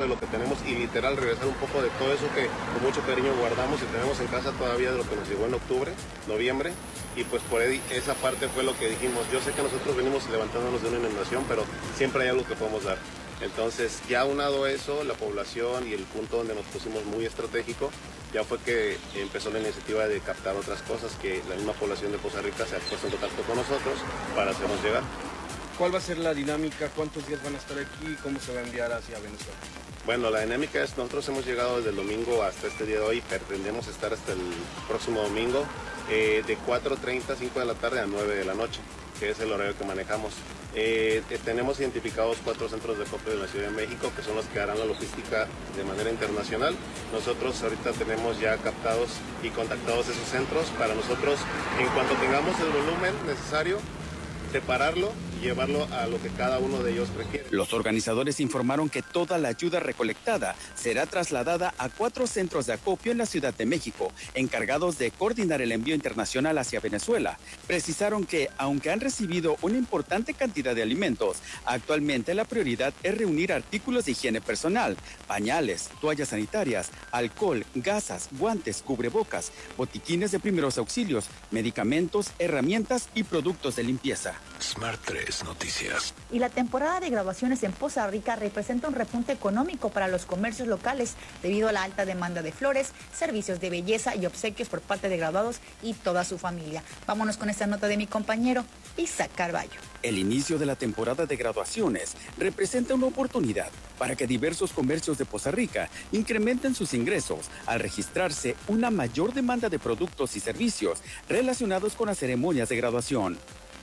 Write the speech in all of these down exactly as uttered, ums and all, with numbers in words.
de lo que tenemos y literal regresar un poco de todo eso que con mucho cariño guardamos y tenemos en casa todavía de lo que nos llegó en octubre, noviembre, y pues por ahí esa parte fue lo que dijimos. Yo sé que nosotros venimos levantándonos de una inundación, pero siempre hay algo que podemos dar. Entonces, ya aunado eso, la población y el punto donde nos pusimos muy estratégico, ya fue que empezó la iniciativa de captar otras cosas que la misma población de Poza Rica se ha puesto en contacto con nosotros para hacernos llegar. ¿Cuál va a ser la dinámica? ¿Cuántos días van a estar aquí? ¿Cómo se va a enviar hacia Venezuela? Bueno, la dinámica es, nosotros hemos llegado desde el domingo hasta este día de hoy, pretendemos estar hasta el próximo domingo, eh, de cuatro treinta, cinco de la tarde a nueve de la noche, que es el horario que manejamos. Eh, eh, tenemos identificados cuatro centros de acopio de la Ciudad de México, que son los que harán la logística de manera internacional. Nosotros ahorita tenemos ya captados y contactados esos centros para nosotros, en cuanto tengamos el volumen necesario, separarlo y llevarlo a lo que cada uno de ellos requiere. Los organizadores informaron que toda la ayuda recolectada será trasladada a cuatro centros de acopio en la Ciudad de México, encargados de coordinar el envío internacional hacia Venezuela. Precisaron que, aunque han recibido una importante cantidad de alimentos, actualmente la prioridad es reunir artículos de higiene personal, pañales, toallas sanitarias, alcohol, gasas, guantes, cubrebocas, botiquines de primeros auxilios, medicamentos, herramientas y productos de limpieza. Smart tres Noticias. Y la temporada de graduaciones en Poza Rica representa un repunte económico para los comercios locales debido a la alta demanda de flores, servicios de belleza y obsequios por parte de graduados y toda su familia. Vámonos con esta nota de mi compañero Isaac Carballo. El inicio de la temporada de graduaciones representa una oportunidad para que diversos comercios de Poza Rica incrementen sus ingresos al registrarse una mayor demanda de productos y servicios relacionados con las ceremonias de graduación.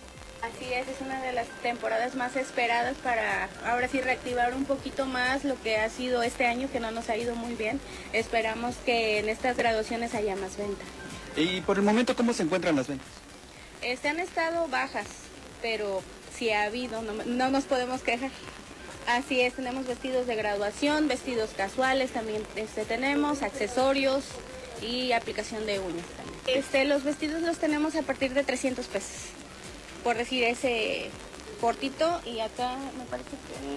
Así es, es una de las temporadas más esperadas para ahora sí reactivar un poquito más lo que ha sido este año, que no nos ha ido muy bien. Esperamos que en estas graduaciones haya más venta. ¿Y por el momento cómo se encuentran las ventas? Este, han estado bajas, pero sí ha habido, no, no nos podemos quejar. Así es, tenemos vestidos de graduación, vestidos casuales también este, tenemos, accesorios y aplicación de uñas también. Este, los vestidos los tenemos a partir de trescientos pesos. Por decir ese cortito, y acá me parece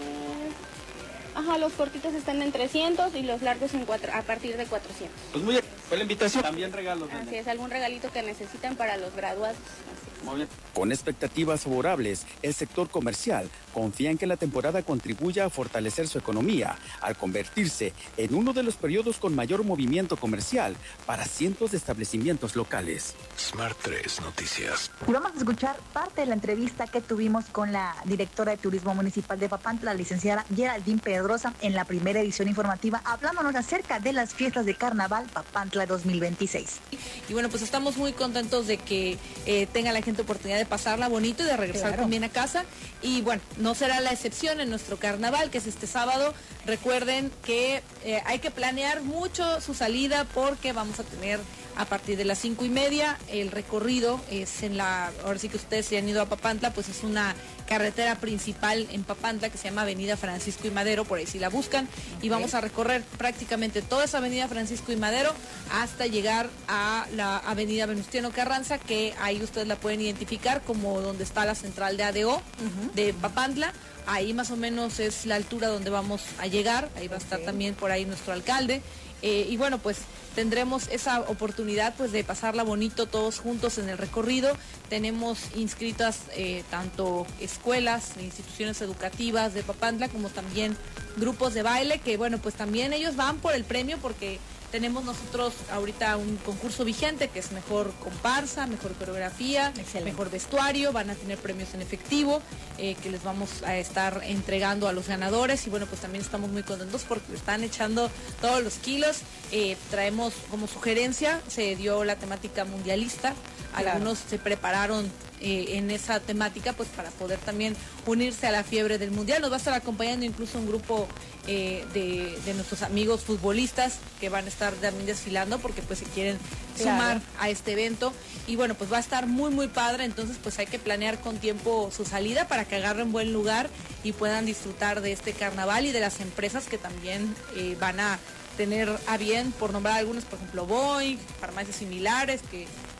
que ajá, los cortitos están en trescientos y los largos en cuatro, a partir de cuatrocientos. Pues muy bien, fue la invitación. También regalos. Así es, algún regalito que necesitan para los graduados. Así es. Muy bien. Con expectativas favorables, el sector comercial confía en que la temporada contribuya a fortalecer su economía al convertirse en uno de los periodos con mayor movimiento comercial para cientos de establecimientos locales. Smart tres Noticias. Y vamos a escuchar parte de la entrevista que tuvimos con la directora de Turismo Municipal de Papantla, la licenciada Geraldine Pedrosa, en la primera edición informativa, hablándonos acerca de las fiestas de Carnaval Papantla dos mil veintiséis. Y bueno, pues estamos muy contentos de que eh, tenga la gente oportunidad de pasarla bonito y de regresar Claro. también a casa. Y bueno, no será la excepción en nuestro carnaval, que es este sábado. Recuerden que eh, hay que planear mucho su salida porque vamos a tener a partir de las cinco y media el recorrido. Es en la, ahora sí que ustedes se han ido a Papantla, pues es una carretera principal en Papantla que se llama Avenida Francisco y Madero, por ahí si la buscan. Okay. Y vamos a recorrer prácticamente toda esa Avenida Francisco y Madero hasta llegar a la Avenida Venustiano Carranza, que ahí ustedes la pueden identificar como donde está la central de A D O uh-huh. de Papantla. Ahí más o menos es la altura donde vamos a llegar, ahí va a estar okay. también por ahí nuestro alcalde. Eh, y bueno, pues tendremos esa oportunidad pues de pasarla bonito todos juntos en el recorrido. Tenemos inscritas eh, tanto escuelas, instituciones educativas de Papantla, como también grupos de baile, que bueno, pues también ellos van por el premio porque tenemos nosotros ahorita un concurso vigente que es mejor comparsa, mejor coreografía, Excelente. Mejor vestuario, van a tener premios en efectivo eh, que les vamos a estar entregando a los ganadores y bueno, pues también estamos muy contentos porque están echando todos los kilos. Eh, traemos como sugerencia, se dio la temática mundialista, claro. Algunos se prepararon Eh, en esa temática pues para poder también unirse a la fiebre del mundial. Nos va a estar acompañando incluso un grupo eh, de, de nuestros amigos futbolistas que van a estar también desfilando porque pues se quieren claro. sumar a este evento y bueno, pues va a estar muy muy padre, entonces pues hay que planear con tiempo su salida para que agarren buen lugar y puedan disfrutar de este carnaval y de las empresas que también eh, van a tener a bien, por nombrar algunos, por ejemplo Boeing, farmacias similares que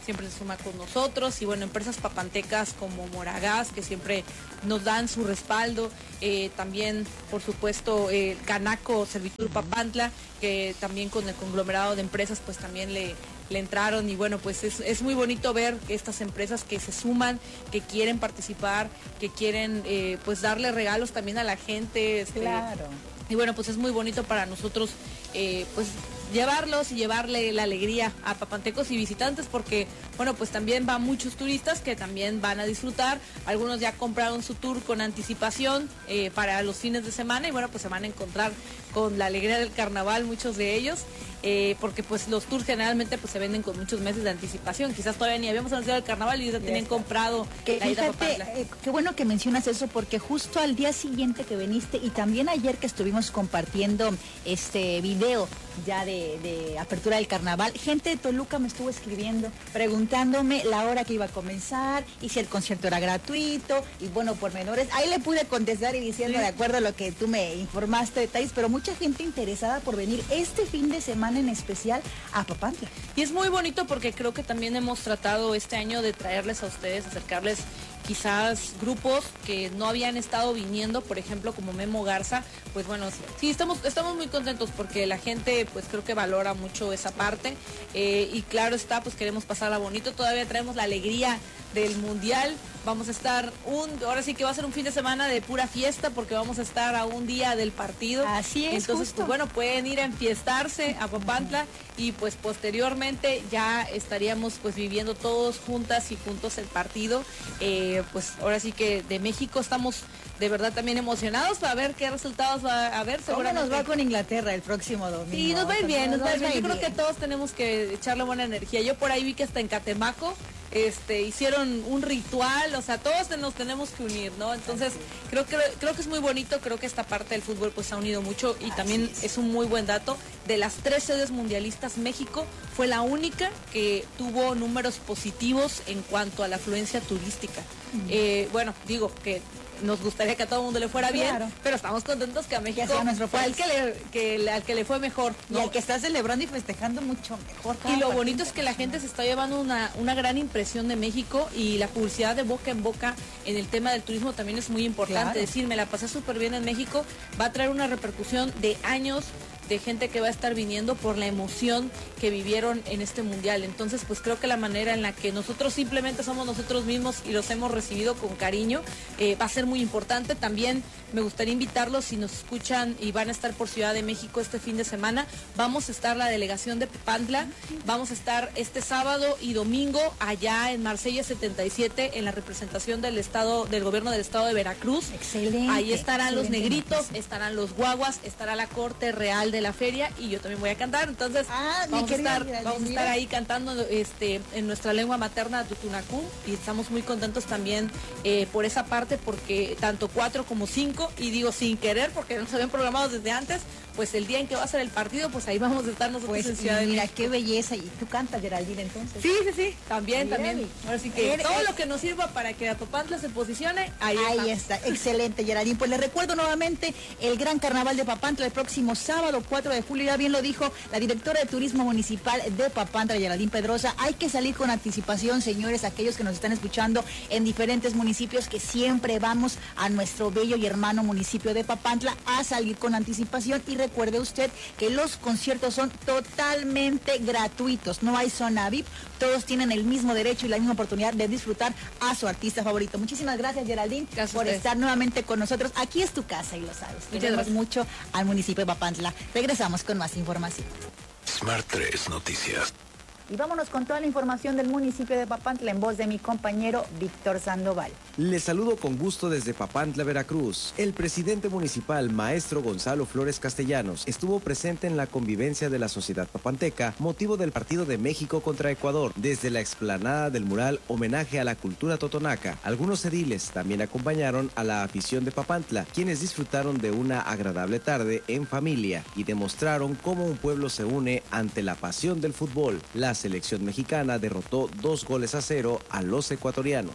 siempre se suma con nosotros, y bueno, empresas papantecas como Moragas, que siempre nos dan su respaldo, eh, también por supuesto eh, Canaco Servitur Papantla, que también con el conglomerado de empresas pues también le, le entraron, y bueno, pues es, es muy bonito ver estas empresas que se suman, que quieren participar, que quieren eh, pues darle regalos también a la gente. Este, claro. Y bueno, pues es muy bonito para nosotros eh, pues llevarlos y llevarle la alegría a papantecos y visitantes, porque bueno, pues también van muchos turistas que también van a disfrutar. Algunos ya compraron su tour con anticipación eh, para los fines de semana, y bueno, pues se van a encontrar con la alegría del carnaval muchos de ellos, eh, porque pues los tours generalmente pues se venden con muchos meses de anticipación. Quizás todavía ni habíamos anunciado el carnaval y ya tenían comprado que, la ida a fíjate, Papantla. eh, qué bueno que mencionas eso, porque justo al día siguiente que viniste y también ayer que estuvimos compartiendo este video ya de, de apertura del carnaval, gente de Toluca me estuvo escribiendo, preguntándome la hora que iba a comenzar y si el concierto era gratuito, y bueno, por menores, ahí le pude contestar y diciendo, sí, de acuerdo a lo que tú me informaste, detalles, pero mucha gente interesada por venir este fin de semana en especial a Papantla. Y es muy bonito porque creo que también hemos tratado este año de traerles a ustedes, acercarles quizás grupos que no habían estado viniendo, por ejemplo, como Memo Garza. Pues bueno, sí, estamos, estamos muy contentos porque la gente pues creo que valora mucho esa parte, eh, y claro está, pues queremos pasarla bonito. Todavía traemos la alegría del Mundial. Vamos a estar un, ahora sí que va a ser un fin de semana de pura fiesta, porque vamos a estar a un día del partido. Así es. Entonces, justo. pues bueno, pueden ir a enfiestarse a Papantla, y pues posteriormente ya estaríamos pues viviendo todos juntas y juntos el partido. Eh, pues ahora sí que de México estamos de verdad también emocionados para ver qué resultados va a haber. ¿Cómo nos va con Inglaterra el próximo domingo? Sí, nos va a ir bien, nos va a ir bien. Yo creo bien. que todos tenemos que echarle buena energía. Yo por ahí vi que hasta en Catemaco este, hicieron un ritual, o sea, todos nos tenemos que unir, ¿no? Entonces, creo que creo que es muy bonito, creo que esta parte del fútbol pues ha unido mucho, y también es un muy buen dato. De las tres sedes mundialistas, México fue la única que tuvo números positivos en cuanto a la afluencia turística. Uh-huh. eh, bueno, digo que nos gustaría que a todo el mundo le fuera bien, claro, pero estamos contentos que a México fue al que, le, que, al que le fue mejor, ¿no? Y al que está celebrando y festejando mucho mejor. Y lo bonito es que la gente se está llevando una, una gran impresión de México, y la publicidad de boca en boca en el tema del turismo también es muy importante. Claro. Decir, me la pasé súper bien en México, va a traer una repercusión de años de gente que va a estar viniendo por la emoción que vivieron en este mundial. Entonces, pues creo que la manera en la que nosotros simplemente somos nosotros mismos y los hemos recibido con cariño eh, va a ser muy importante. También me gustaría invitarlos, si nos escuchan y van a estar por Ciudad de México este fin de semana, vamos a estar la delegación de Papantla, vamos a estar este sábado y domingo allá en Marsella setenta y siete en la representación del estado, del gobierno del estado de Veracruz. Excelente. Ahí estarán excelente los negritos, noticia. Estarán los guaguas, estará la corte real de la feria, y yo también voy a cantar. Entonces ah, vamos, a estar, mira, vamos a estar ahí cantando este, en nuestra lengua materna, Tutunacú, y estamos muy contentos también eh, por esa parte, porque tanto cuatro como cinco, y digo sin querer porque nos habían programado desde antes, pues el día en que va a ser el partido, pues ahí vamos a estar nosotros pues, en Ciudad de Mira, México. qué belleza. Y tú cantas, Geraldine, entonces. Sí, sí, sí, también, mira, también. Ahora sí que er, todo er, lo que nos sirva para que Papantla se posicione, ahí, ahí está. está. Excelente, Geraldine. Pues les recuerdo nuevamente el gran carnaval de Papantla el próximo sábado cuatro de julio. Ya bien lo dijo la directora de Turismo Municipal de Papantla, Geraldine Pedrosa. Hay que salir con anticipación, señores, aquellos que nos están escuchando en diferentes municipios, que siempre vamos a nuestro bello y hermano municipio de Papantla a salir con anticipación. Y recuerde usted que los conciertos son totalmente gratuitos, no hay zona V I P, todos tienen el mismo derecho y la misma oportunidad de disfrutar a su artista favorito. Muchísimas gracias, Geraldine, gracias por estar nuevamente con nosotros. Aquí es tu casa y lo sabes. Queremos mucho al municipio de Papantla. Regresamos con más información. Smart tres Noticias. Y vámonos con toda la información del municipio de Papantla en voz de mi compañero Víctor Sandoval. Les saludo con gusto desde Papantla, Veracruz. El presidente municipal, maestro Gonzalo Flores Castellanos, estuvo presente en la convivencia de la sociedad papanteca, motivo del partido de México contra Ecuador. Desde la explanada del mural homenaje a la cultura totonaca, algunos ediles también acompañaron a la afición de Papantla, quienes disfrutaron de una agradable tarde en familia y demostraron cómo un pueblo se une ante la pasión del fútbol. La selección mexicana derrotó dos goles a cero a los ecuatorianos.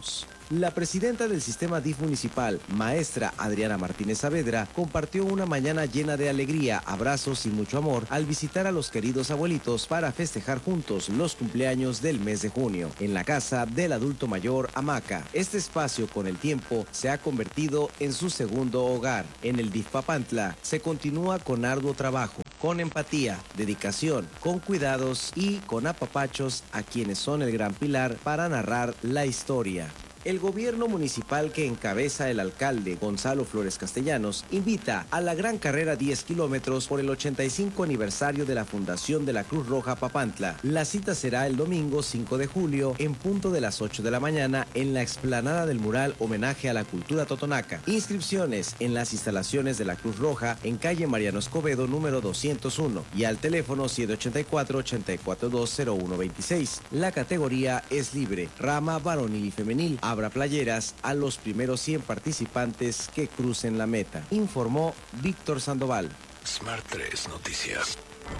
La presidenta del sistema D I F municipal, maestra Adriana Martínez Saavedra, compartió una mañana llena de alegría, abrazos y mucho amor al visitar a los queridos abuelitos para festejar juntos los cumpleaños del mes de junio en la casa del adulto mayor Hamaca. Este espacio con el tiempo se ha convertido en su segundo hogar. En el D I F Papantla se continúa con arduo trabajo, con empatía, dedicación, con cuidados y con apapachos a quienes son el gran pilar para narrar la historia. El gobierno municipal que encabeza el alcalde Gonzalo Flores Castellanos invita a la gran carrera diez kilómetros por el ochenta y cinco aniversario de la fundación de la Cruz Roja Papantla. La cita será el domingo cinco de julio en punto de las ocho de la mañana en la explanada del mural Homenaje a la Cultura Totonaca. Inscripciones en las instalaciones de la Cruz Roja en calle Mariano Escobedo número doscientos uno y al teléfono siete ocho cuatro, ocho cuatro dos, cero uno dos seis. La categoría es libre, rama varonil y femenil. Habrá playeras a los primeros cien participantes que crucen la meta, informó Víctor Sandoval. Smart tres Noticias.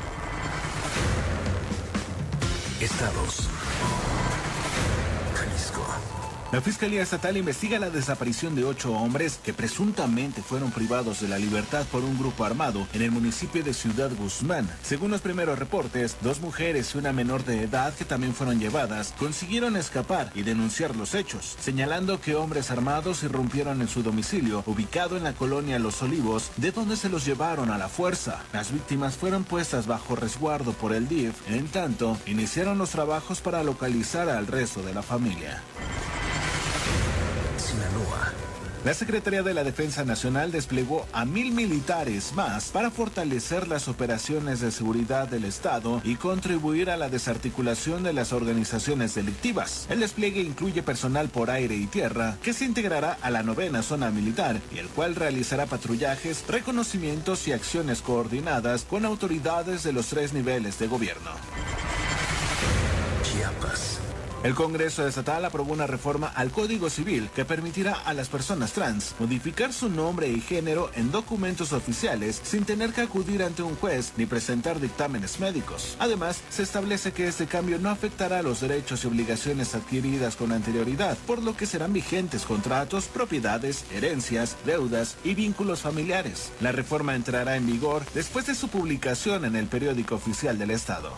Estados. Jalisco. La Fiscalía Estatal investiga la desaparición de ocho hombres que presuntamente fueron privados de la libertad por un grupo armado en el municipio de Ciudad Guzmán. Según los primeros reportes, dos mujeres y una menor de edad que también fueron llevadas consiguieron escapar y denunciar los hechos, señalando que hombres armados irrumpieron en su domicilio, ubicado en la colonia Los Olivos, de donde se los llevaron a la fuerza. Las víctimas fueron puestas bajo resguardo por el D I F. En tanto, iniciaron los trabajos para localizar al resto de la familia. Sinaloa. La Secretaría de la Defensa Nacional desplegó a mil militares más para fortalecer las operaciones de seguridad del Estado y contribuir a la desarticulación de las organizaciones delictivas. El despliegue incluye personal por aire y tierra que se integrará a la novena zona militar y el cual realizará patrullajes, reconocimientos y acciones coordinadas con autoridades de los tres niveles de gobierno. Chiapas. El Congreso Estatal aprobó una reforma al Código Civil que permitirá a las personas trans modificar su nombre y género en documentos oficiales sin tener que acudir ante un juez ni presentar dictámenes médicos. Además, se establece que este cambio no afectará los derechos y obligaciones adquiridas con anterioridad, por lo que serán vigentes contratos, propiedades, herencias, deudas y vínculos familiares. La reforma entrará en vigor después de su publicación en el Periódico Oficial del Estado.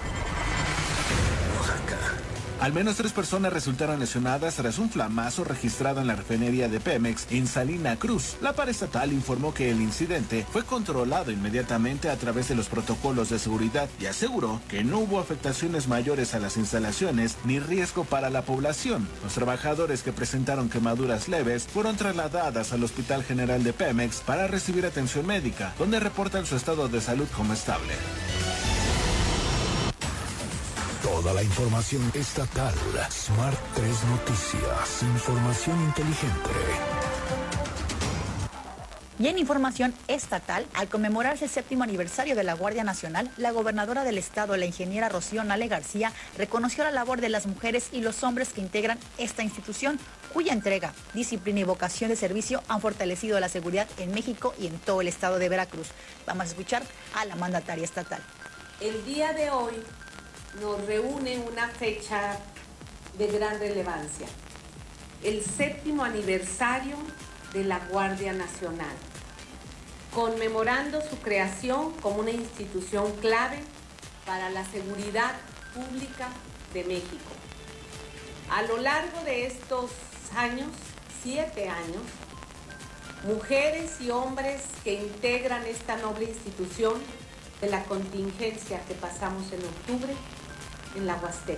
Al menos tres personas resultaron lesionadas tras un flamazo registrado en la refinería de Pemex en Salina Cruz. La paraestatal informó que el incidente fue controlado inmediatamente a través de los protocolos de seguridad y aseguró que no hubo afectaciones mayores a las instalaciones ni riesgo para la población. Los trabajadores que presentaron quemaduras leves fueron trasladadas al Hospital General de Pemex para recibir atención médica, donde reportan su estado de salud como estable. Toda la información estatal. Smart tres Noticias. Información inteligente. Y en información estatal, al conmemorarse el séptimo aniversario de la Guardia Nacional, la gobernadora del estado, la ingeniera Rocío Nale García, reconoció la labor de las mujeres y los hombres que integran esta institución, cuya entrega, disciplina y vocación de servicio han fortalecido la seguridad en México y en todo el estado de Veracruz. Vamos a escuchar a la mandataria estatal. El día de hoy nos reúne una fecha de gran relevancia, el séptimo aniversario de la Guardia Nacional, conmemorando su creación como una institución clave para la seguridad pública de México. A lo largo de estos años, siete años, mujeres y hombres que integran esta noble institución de la contingencia que pasamos en octubre en la Huasteca,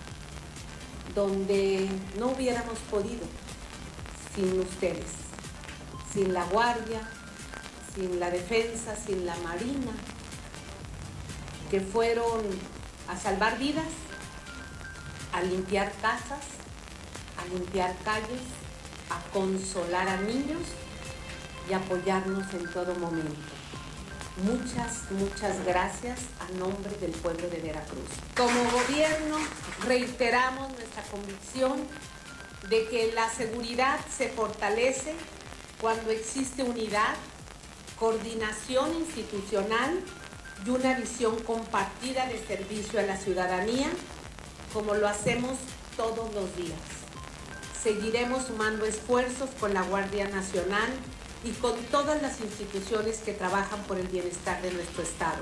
donde no hubiéramos podido sin ustedes, sin la Guardia, sin la Defensa, sin la Marina, que fueron a salvar vidas, a limpiar casas, a limpiar calles, a consolar a niños y apoyarnos en todo momento. Muchas, muchas gracias a nombre del pueblo de Veracruz. Como gobierno reiteramos nuestra convicción de que la seguridad se fortalece cuando existe unidad, coordinación institucional y una visión compartida de servicio a la ciudadanía, como lo hacemos todos los días. seguiremos sumando esfuerzos con la Guardia Nacional y con todas las instituciones que trabajan por el bienestar de nuestro Estado.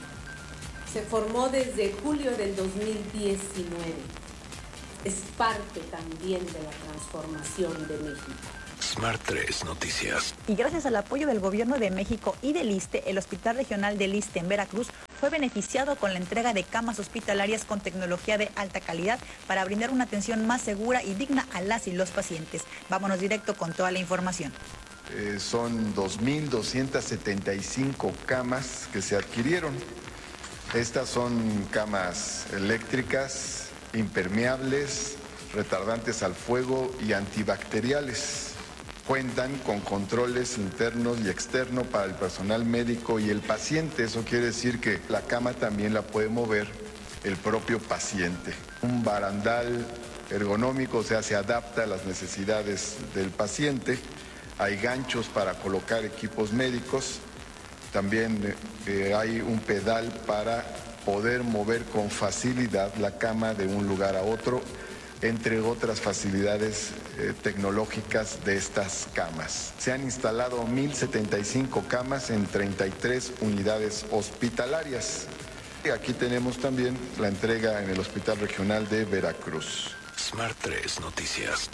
Se formó desde julio del dos mil diecinueve. Es parte también de la transformación de México. Smart tres Noticias. Y gracias al apoyo del Gobierno de México y del ISSSTE, el Hospital Regional del ISSSTE en Veracruz fue beneficiado con la entrega de camas hospitalarias con tecnología de alta calidad para brindar una atención más segura y digna a las y los pacientes. Vámonos directo con toda la información. Eh, son dos mil doscientas setenta y cinco camas que se adquirieron. Estas son camas eléctricas, impermeables, retardantes al fuego y antibacteriales. Cuentan con controles internos y externos para el personal médico y el paciente. Eso quiere decir que la cama también la puede mover el propio paciente. Un barandal ergonómico, o sea, se adapta a las necesidades del paciente. Hay ganchos para colocar equipos médicos. También eh, hay un pedal para poder mover con facilidad la cama de un lugar a otro, entre otras facilidades eh, tecnológicas de estas camas. Se han instalado mil setenta y cinco camas en treinta y tres unidades hospitalarias. Y aquí tenemos también la entrega en el Hospital Regional de Veracruz. Smart tres Noticias.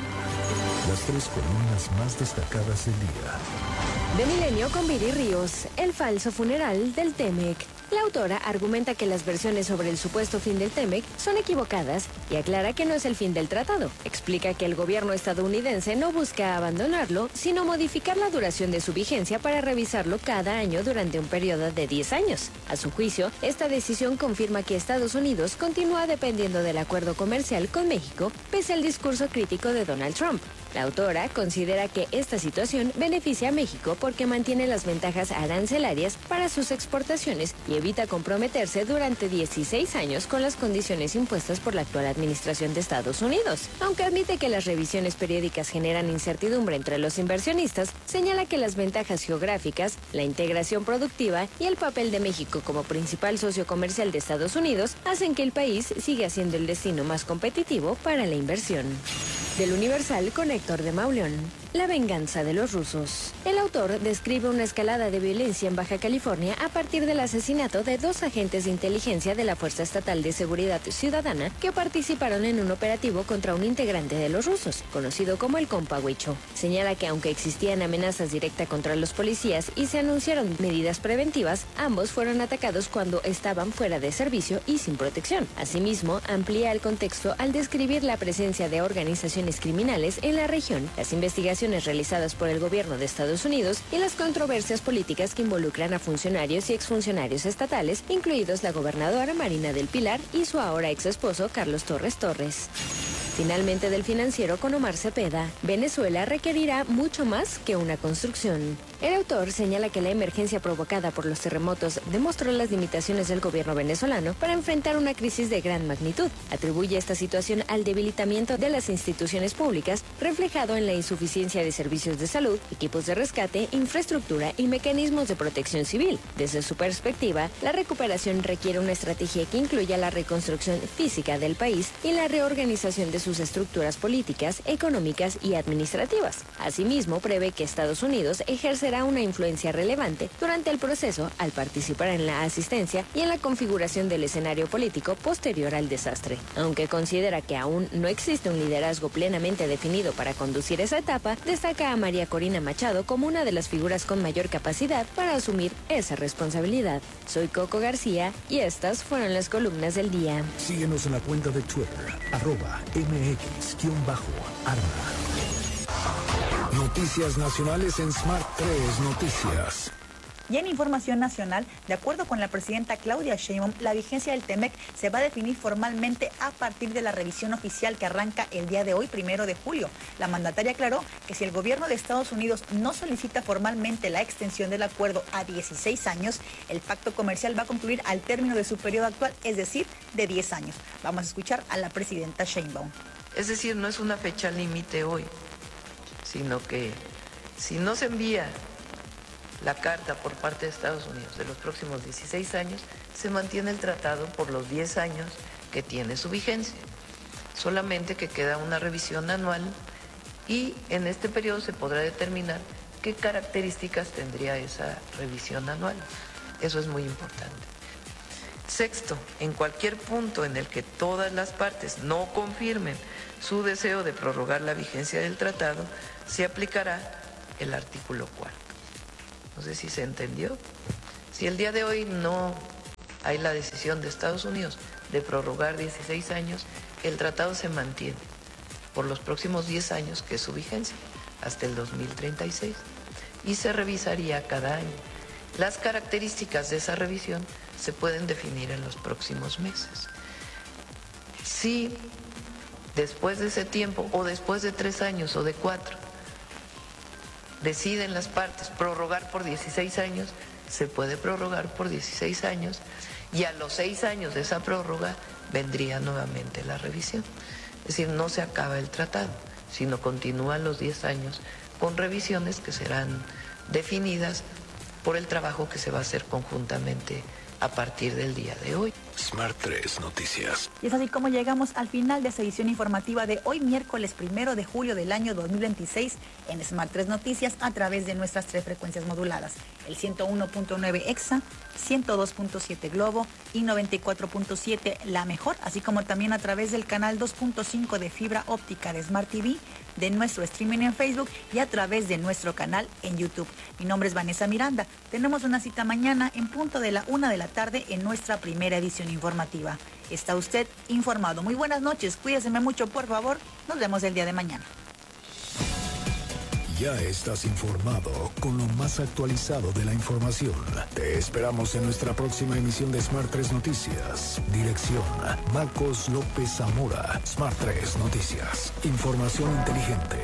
Las tres columnas más destacadas del día. De Milenio con Viri Ríos, el falso funeral del Temec. La autora argumenta que las versiones sobre el supuesto fin del Temec son equivocadas y aclara que no es el fin del tratado. Explica que el gobierno estadounidense no busca abandonarlo, sino modificar la duración de su vigencia para revisarlo cada año durante un periodo de diez años. A su juicio, esta decisión confirma que Estados Unidos continúa dependiendo del acuerdo comercial con México, pese al discurso crítico de Donald Trump. La autora considera que esta situación beneficia a México porque mantiene las ventajas arancelarias para sus exportaciones y evita comprometerse durante dieciséis años con las condiciones impuestas por la actual administración de Estados Unidos. Aunque admite que las revisiones periódicas generan incertidumbre entre los inversionistas, señala que las ventajas geográficas, la integración productiva y el papel de México como principal socio comercial de Estados Unidos hacen que el país siga siendo el destino más competitivo para la inversión. Del Universal con Héctor de Mauleón. La venganza de los rusos. El autor describe una escalada de violencia en Baja California a partir del asesinato de dos agentes de inteligencia de la Fuerza Estatal de Seguridad Ciudadana que participaron en un operativo contra un integrante de los rusos, conocido como el Compa Huicho. Señala que aunque existían amenazas directas contra los policías y se anunciaron medidas preventivas, ambos fueron atacados cuando estaban fuera de servicio y sin protección. Asimismo, amplía el contexto al describir la presencia de organizaciones criminales en la región, las investigaciones realizadas por el gobierno de Estados Unidos y las controversias políticas que involucran a funcionarios y exfuncionarios estatales, incluidos la gobernadora Marina del Pilar y su ahora ex esposo Carlos Torres Torres. Finalmente, del Financiero con Omar Cepeda. Venezuela requerirá mucho más que una construcción. El autor señala que la emergencia provocada por los terremotos demostró las limitaciones del gobierno venezolano para enfrentar una crisis de gran magnitud. Atribuye esta situación al debilitamiento de las instituciones públicas, reflejado en la insuficiencia de servicios de salud, equipos de rescate, infraestructura y mecanismos de protección civil. Desde su perspectiva, la recuperación requiere una estrategia que incluya la reconstrucción física del país y la reorganización de sus estructuras políticas, económicas y administrativas. Asimismo, prevé que Estados Unidos ejercerá una influencia relevante durante el proceso al participar en la asistencia y en la configuración del escenario político posterior al desastre. Aunque considera que aún no existe un liderazgo plenamente definido para conducir esa etapa, destaca a María Corina Machado como una de las figuras con mayor capacidad para asumir esa responsabilidad. Soy Coco García y estas fueron las columnas del día. Síguenos en la cuenta de Twitter, arroba mx-arma. Noticias nacionales en Smart tres Noticias. Y en información nacional, de acuerdo con la presidenta Claudia Sheinbaum, la vigencia del Temec se va a definir formalmente a partir de la revisión oficial que arranca el día de hoy, primero de julio. La mandataria aclaró que si el gobierno de Estados Unidos no solicita formalmente la extensión del acuerdo a dieciséis años, el pacto comercial va a concluir al término de su periodo actual, es decir, de diez años. Vamos a escuchar a la presidenta Sheinbaum. Es decir, no es una fecha límite hoy, sino que si no se envía la carta por parte de Estados Unidos de los próximos dieciséis años, se mantiene el tratado por los diez años que tiene su vigencia. solamente que queda una revisión anual y en este periodo se podrá determinar qué características tendría esa revisión anual. Eso es muy importante. Sexto, en cualquier punto en el que todas las partes no confirmen su deseo de prorrogar la vigencia del tratado, se aplicará el artículo cuarto. No sé si se entendió. Si el día de hoy no hay la decisión de Estados Unidos de prorrogar dieciséis años, el tratado se mantiene por los próximos diez años, que es su vigencia, hasta el dos mil treinta y seis, y se revisaría cada año. Las características de esa revisión se pueden definir en los próximos meses. Si después de ese tiempo, o después de tres años o de cuatro, deciden las partes prorrogar por dieciséis años, se puede prorrogar por dieciséis años y a los seis años de esa prórroga vendría nuevamente la revisión. Es decir, no se acaba el tratado, sino continúan los diez años con revisiones que serán definidas por el trabajo que se va a hacer conjuntamente a partir del día de hoy. Smart tres Noticias. Y es así como llegamos al final de esta edición informativa de hoy, miércoles primero de julio del año dos mil veintiséis, en Smart tres Noticias, a través de nuestras tres frecuencias moduladas, el ciento uno punto nueve EXA, ciento dos punto siete Globo y noventa y cuatro punto siete La Mejor, así como también a través del canal dos punto cinco de fibra óptica de Smart T V, de nuestro streaming en Facebook y a través de nuestro canal en YouTube. Mi nombre es Vanessa Miranda. Tenemos una cita mañana en punto de la una de la tarde en nuestra primera edición informativa. Está usted informado. Muy buenas noches, cuídese mucho, por favor. Nos vemos el día de mañana. Ya estás informado con lo más actualizado de la información. Te esperamos en nuestra próxima emisión de Smart tres Noticias. Dirección: Marcos López Zamora. Smart tres Noticias. Información inteligente.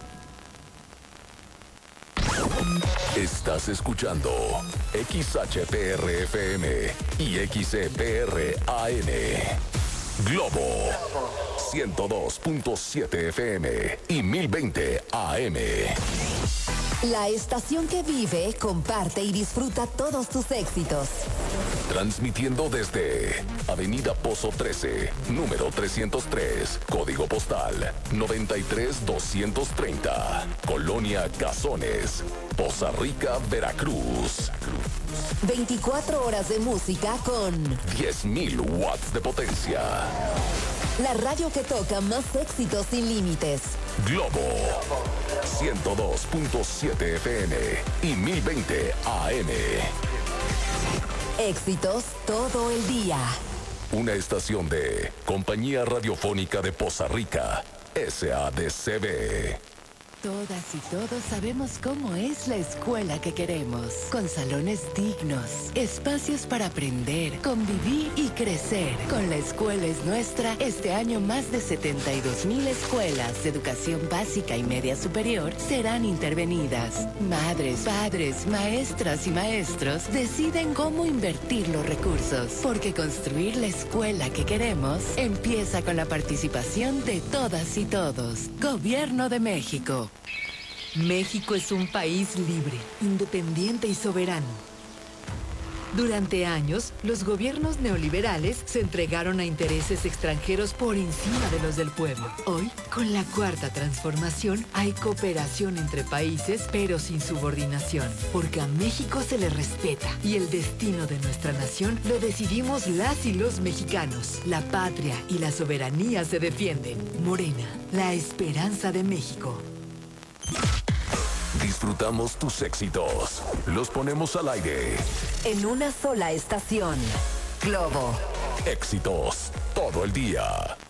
Estás escuchando X H P R F M y X E P R A N. Globo ciento dos punto siete F M y mil veinte A M. La estación que vive, comparte y disfruta todos tus éxitos. Transmitiendo desde Avenida Pozo trece, número trescientos tres, código postal noventa y tres doscientos treinta, Colonia Cazones, Poza Rica, Veracruz. veinticuatro horas de música con diez mil watts de potencia. La radio que toca más éxitos sin límites. Globo ciento dos punto siete F M y mil veinte A M. Éxitos todo el día. Una estación de Compañía Radiofónica de Poza Rica, S A D C B. Todas y todos sabemos cómo es la escuela que queremos, con salones dignos, espacios para aprender, convivir y crecer. Con La Escuela es Nuestra, este año más de setenta y dos mil escuelas de educación básica y media superior serán intervenidas. Madres, padres, maestras y maestros deciden cómo invertir los recursos, porque construir la escuela que queremos empieza con la participación de todas y todos. Gobierno de México. México es un país libre, independiente y soberano. Durante años, los gobiernos neoliberales se entregaron a intereses extranjeros por encima de los del pueblo. Hoy, con la cuarta transformación, hay cooperación entre países, pero sin subordinación, porque a México se le respeta y el destino de nuestra nación lo decidimos las y los mexicanos. La patria y la soberanía se defienden. Morena, la esperanza de México. Disfrutamos tus éxitos. Los ponemos al aire. En una sola estación. Globo. Éxitos todo el día.